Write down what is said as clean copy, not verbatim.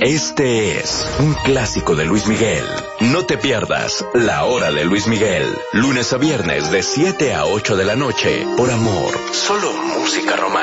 Este es un clásico de Luis Miguel. No te pierdas La Hora de Luis Miguel. Lunes a viernes de 7 a 8 de la noche. Por Amor. Solo música romántica.